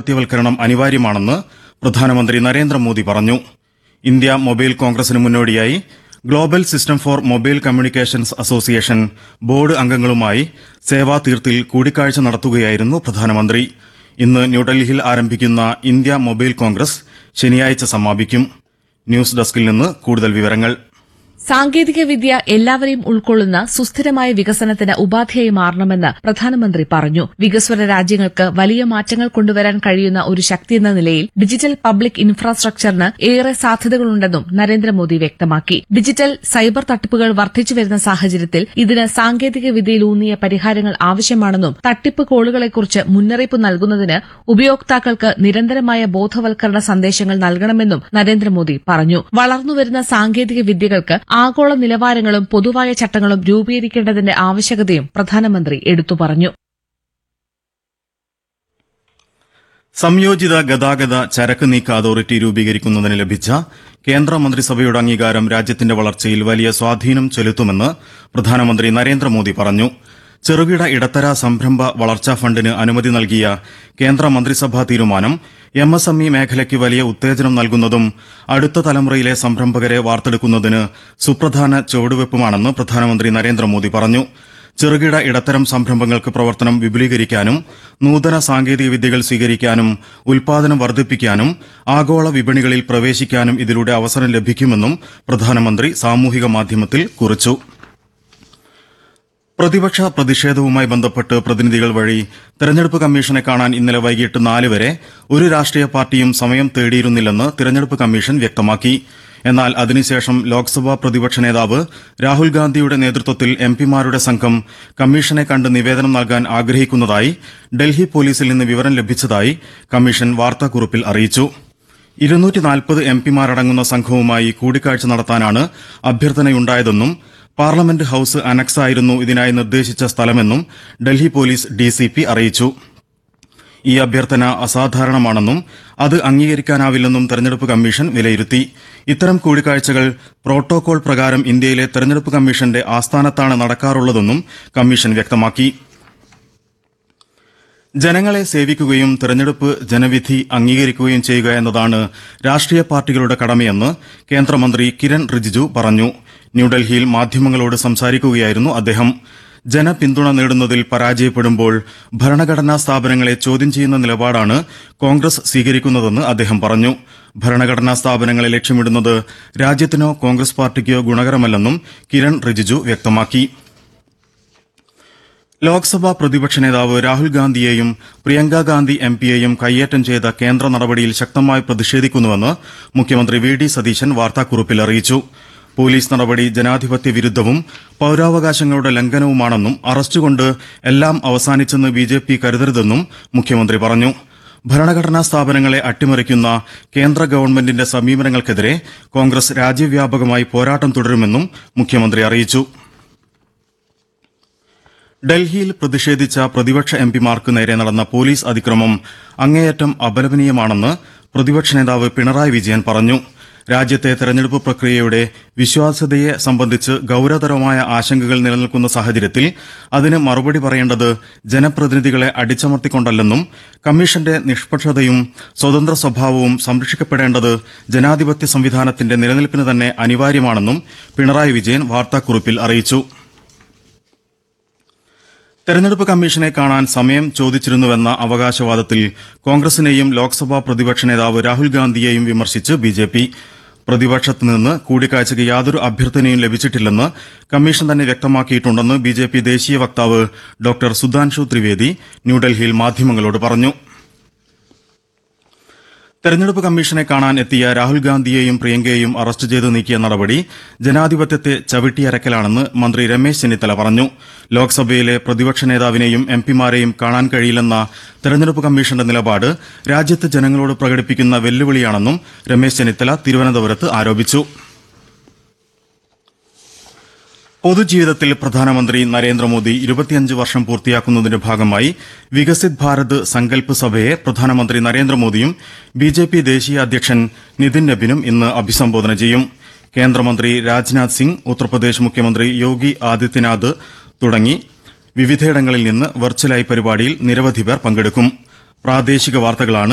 ജനാധിപത്യവൽക്കരണം അനിവാര്യമാണെന്ന് പ്രധാനമന്ത്രി നരേന്ദ്രമോദി പറഞ്ഞു. ഇന്ത്യ മൊബൈൽ കോൺഗ്രസിന് മുന്നോടിയായി global system for mobile communications association board അംഗങ്ങളുമായി സേവാതീർത്തിൽ കൂടിക്കാഴ്ച നടത്തുകയായിരുന്നു പ്രധാനമന്ത്രി. ഇന്ന് ന്യൂഡൽഹിയിൽ ആരംഭിക്കുന്ന ഇന്ത്യ മൊബൈൽ കോൺഗ്രസ് ശനിയാഴ്ച സമാപിക്കും. ന്യൂസ് ഡെസ്കിൽ നിന്ന് കൂടുതൽ വിവരങ്ങൾ. സാങ്കേതികവിദ്യ എല്ലാവരെയും ഉൾക്കൊള്ളുന്ന സുസ്ഥിരമായ വികസനത്തിന് ഉപാധിയായി മാറണമെന്ന് പ്രധാനമന്ത്രി പറഞ്ഞു. വികസ്വര രാജ്യങ്ങൾക്ക് വലിയ മാറ്റങ്ങൾ കൊണ്ടുവരാൻ കഴിയുന്ന ഒരു ശക്തിയെന്ന നിലയിൽ ഡിജിറ്റൽ പബ്ലിക് ഇൻഫ്രാസ്ട്രക്ചറിന് ഏറെ സാധ്യതകളുണ്ടെന്നും നരേന്ദ്രമോദി വ്യക്തമാക്കി. ഡിജിറ്റൽ സൈബർ തട്ടിപ്പുകൾ വർദ്ധിച്ചുവരുന്ന സാഹചര്യത്തിൽ ഇതിന് സാങ്കേതികവിദ്യയിലൂന്നിയ പരിഹാരങ്ങൾ ആവശ്യമാണെന്നും തട്ടിപ്പ് കോളുകളെക്കുറിച്ച് മുന്നറിയിപ്പ് നൽകുന്നതിന് ഉപയോക്താക്കൾക്ക് നിരന്തരമായ ബോധവൽക്കരണ സന്ദേശങ്ങൾ നൽകണമെന്നും നരേന്ദ്രമോദി പറഞ്ഞു. വളർന്നുവരുന്ന സാങ്കേതിക വിദ്യകൾക്ക് ആഗോള നിലവാരങ്ങളും പൊതുവായ ചട്ടങ്ങളും രൂപീകരിക്കേണ്ടതിന്റെ ആവശ്യകതയും പ്രധാനമന്ത്രി എടുത്തു പറഞ്ഞു. സംയോജിത ഗതാഗത ചരക്ക് നീക്ക അതോറിറ്റി രൂപീകരിക്കുന്നതിന് ലഭിച്ച കേന്ദ്രമന്ത്രിസഭയുടെ അംഗീകാരം രാജ്യത്തിന്റെ വളർച്ചയിൽ വലിയ സ്വാധീനം ചെലുത്തുമെന്ന് പ്രധാനമന്ത്രി നരേന്ദ്രമോദി പറഞ്ഞു. ചെറുകിട ഇടത്തര സംരംഭ വളർച്ചാ ഫണ്ടിന് അനുമതി നൽകിയ കേന്ദ്രമന്ത്രിസഭാ തീരുമാനം MSME മേഖലയ്ക്ക് വലിയ ഉത്തേജനം നൽകുന്നതും അടുത്ത തലമുറയിലെ സംരംഭകരെ വാർത്തെടുക്കുന്നതിന് സുപ്രധാന ചുവടുവയ്പുമാണെന്ന് പ്രധാനമന്ത്രി നരേന്ദ്രമോദി പറഞ്ഞു. ചെറുകിട ഇടത്തരം സംരംഭങ്ങൾക്ക് പ്രവർത്തനം വിപുലീകരിക്കാനും നൂതന സാങ്കേതിക വിദ്യകൾ സ്വീകരിക്കാനും ഉൽപാദനം വർദ്ധിപ്പിക്കാനും ആഗോള വിപണികളിൽ പ്രവേശിക്കാനും ഇതിലൂടെ അവസരം ലഭിക്കുമെന്നും പ്രധാനമന്ത്രി സാമൂഹിക മാധ്യമത്തിൽ കുറിച്ചു. പ്രതിപക്ഷ പ്രതിഷേധവുമായി ബന്ധപ്പെട്ട് പ്രതിനിധികൾ വഴി തെരഞ്ഞെടുപ്പ് കമ്മീഷനെ കാണാൻ ഇന്നലെ വൈകിട്ട് 4 വരെ ഒരു രാഷ്ട്രീയ പാർട്ടിയും സമയം തേടിയിരുന്നില്ലെന്ന് തെരഞ്ഞെടുപ്പ് കമ്മീഷൻ വ്യക്തമാക്കി. എന്നാൽ അതിനുശേഷം ലോക്സഭാ പ്രതിപക്ഷ നേതാവ് രാഹുൽ ഗാന്ധിയുടെ നേതൃത്വത്തിൽ MPമാരുടെ സംഘം കമ്മീഷനെ കണ്ട് നിവേദനം നൽകാൻ ആഗ്രഹിക്കുന്നതായി ഡൽഹി പോലീസിൽ നിന്ന് വിവരം ലഭിച്ചതായി കമ്മീഷൻ വാർത്താക്കുറിപ്പിൽ അറിയിച്ചു. 240 MPമാരടങ്ങുന്ന സംഘവുമായി കൂടിക്കാഴ്ച നടത്താനാണ് അഭ്യർത്ഥനയുണ്ടായതെന്നും പാർലമെന്റ് ഹൌസ് അനക്സ് ആയിരുന്നു ഇതിനായി നിർദ്ദേശിച്ച സ്ഥലമെന്നും ഡൽഹി പോലീസ് DCP അറിയിച്ചു. ഈ അഭ്യർത്ഥന അസാധാരണമാണെന്നും അത് അംഗീകരിക്കാനാവില്ലെന്നും തെരഞ്ഞെടുപ്പ് കമ്മീഷൻ വിലയിരുത്തി. ഇത്തരം കൂടിക്കാഴ്ചകൾ പ്രോട്ടോകോൾ പ്രകാരം ഇന്ത്യയിലെ തെരഞ്ഞെടുപ്പ് കമ്മീഷന്റെ ആസ്ഥാനത്താണ് നടക്കാറുള്ളതെന്നും കമ്മീഷൻ വ്യക്തമാക്കി. ജനങ്ങളെ സേവിക്കുകയും തെരഞ്ഞെടുപ്പ് ജനവിധി അംഗീകരിക്കുകയും ചെയ്യുക എന്നതാണ് രാഷ്ട്രീയ പാർട്ടികളുടെ കടമയെന്ന് കേന്ദ്രമന്ത്രി കിരൺ റിജിജു പറഞ്ഞു. ന്യൂഡൽഹിയിൽ മാധ്യമങ്ങളോട് സംസാരിക്കുകയായിരുന്നു അദ്ദേഹം. ജനപിന്തുണ നേടുന്നതിൽ പരാജയപ്പെടുമ്പോൾ ഭരണഘടനാ സ്ഥാപനങ്ങളെ ചോദ്യം ചെയ്യുന്ന നിലപാടാണ് കോൺഗ്രസ് സ്വീകരിക്കുന്നതെന്ന് അദ്ദേഹം പറഞ്ഞു. ഭരണഘടനാ സ്ഥാപനങ്ങളെ ലക്ഷ്യമിടുന്നത് രാജ്യത്തിനോ കോൺഗ്രസ് പാർട്ടിക്കോ ഗുണകരമല്ലെന്നും കിരൺ റിജിജു വ്യക്തമാക്കി. ലോക്സഭാ പ്രതിപക്ഷ നേതാവ് രാഹുൽ ഗാന്ധിയെയും പ്രിയങ്ക ഗാന്ധി MPയെയും കയ്യേറ്റം ചെയ്ത കേന്ദ്ര നടപടിയിൽ ശക്തമായി പ്രതിഷേധിക്കുന്നുവെന്ന് മുഖ്യമന്ത്രി VD സതീശൻ വാർത്താക്കുറിപ്പിൽ അറിയിച്ചു. പോലീസ് നടപടി ജനാധിപത്യ വിരുദ്ധവും പൌരാവകാശങ്ങളുടെ ലംഘനവുമാണെന്നും അറസ്റ്റുകൊണ്ട് എല്ലാം അവസാനിച്ചെന്ന് BJP കരുതരുതെന്നും മുഖ്യമന്ത്രി പറഞ്ഞു. ഭരണഘടനാ സ്ഥാപനങ്ങളെ അട്ടിമറിക്കുന്ന കേന്ദ്ര ഗവൺമെന്റിന്റെ സമീപനങ്ങൾക്കെതിരെ കോൺഗ്രസ് രാജ്യവ്യാപകമായി പോരാട്ടം തുടരുമെന്നും മുഖ്യമന്ത്രി അറിയിച്ചു. ഡൽഹിയിൽ പ്രതിഷേധിച്ച പ്രതിപക്ഷ MPമാർക്ക് നേരെ നടന്ന പോലീസ് അതിക്രമം അങ്ങേയറ്റം അപലപനീയമാണെന്ന് പ്രതിപക്ഷ നേതാവ് പിണറായി വിജയൻ പറഞ്ഞു. രാജ്യത്തെ തെരഞ്ഞെടുപ്പ് പ്രക്രിയയുടെ വിശ്വാസ്യതയെ സംബന്ധിച്ച് ഗൌരവതരമായ ആശങ്കകൾ നിലനിൽക്കുന്ന സാഹചര്യത്തിൽ അതിന് മറുപടി പറയേണ്ടത് ജനപ്രതിനിധികളെ അടിച്ചമർത്തിക്കൊണ്ടല്ലെന്നും കമ്മീഷന്റെ നിഷ്പക്ഷതയും സ്വതന്ത്ര സ്വഭാവവും സംരക്ഷിക്കപ്പെടേണ്ടത് ജനാധിപത്യ സംവിധാനത്തിന്റെ നിലനിൽപ്പിന് തന്നെ അനിവാര്യമാണെന്നും പിണറായി വിജയൻ വാർത്താക്കുറിപ്പിൽ അറിയിച്ചു. തെരഞ്ഞെടുപ്പ് കമ്മീഷനെ കാണാൻ സമയം ചോദിച്ചിരുന്നുവെന്ന അവകാശവാദത്തിൽ കോൺഗ്രസിനെയും ലോക്സഭാ പ്രതിപക്ഷ നേതാവ് രാഹുൽ ഗാന്ധിയെയും വിമർശിച്ച് BJP. പ്രതിപക്ഷത്ത് നിന്ന് കൂടിക്കാഴ്ചയ്ക്ക് യാതൊരു അഭ്യർത്ഥനയും ലഭിച്ചിട്ടില്ലെന്ന് കമ്മീഷൻ തന്നെ വ്യക്തമാക്കിയിട്ടുണ്ടെന്ന് BJP ദേശീയ വക്താവ് ഡോക്ടർ സുധാൻഷു ത്രിവേദി ന്യൂഡൽഹിയിൽ മാധ്യമങ്ങളോട് പറഞ്ഞു. തെരഞ്ഞെടുപ്പ് കമ്മീഷനെ കാണാൻ എത്തിയ രാഹുൽ ഗാന്ധിയെയും പ്രിയങ്കയെയും അറസ്റ്റ് ചെയ്ത് നീക്കിയ നടപടി ജനാധിപത്യത്തെ ചവിട്ടിയരക്കലാണെന്ന് മന്ത്രി രമേശ് ചെന്നിത്തല പറഞ്ഞു. ലോക്സഭയിലെ പ്രതിപക്ഷ നേതാവിനെയും MPമാരെയും കാണാൻ കഴിയില്ലെന്ന തെരഞ്ഞെടുപ്പ് കമ്മീഷന്റെ നിലപാട് രാജ്യത്തെ ജനങ്ങളോട് പ്രകടിപ്പിക്കുന്ന വെല്ലുവിളിയാണെന്നും രമേശ് ചെന്നിത്തല തിരുവനന്തപുരത്ത് ആരോപിച്ചു. പൊതുജീവിതത്തിൽ പ്രധാനമന്ത്രി നരേന്ദ്രമോദി 25 വർഷം പൂർത്തിയാക്കുന്നതിന്റെ ഭാഗമായി വികസിത് ഭാരത് സങ്കൽപ് സഭയെ പ്രധാനമന്ത്രി നരേന്ദ്രമോദിയും BJP ദേശീയ അധ്യക്ഷൻ നിതിൻ നബിനും ഇന്ന് അഭിസംബോധന ചെയ്യും. കേന്ദ്രമന്ത്രി രാജ്നാഥ് സിംഗ്, ഉത്തർപ്രദേശ് മുഖ്യമന്ത്രി യോഗി ആദിത്യനാഥ് തുടങ്ങി വിവിധയിടങ്ങളിൽ നിന്ന് വെർച്വലായി പരിപാടിയിൽ നിരവധി പേർ പങ്കെടുക്കും. പ്രാദേശിക വാർത്തകളാണ്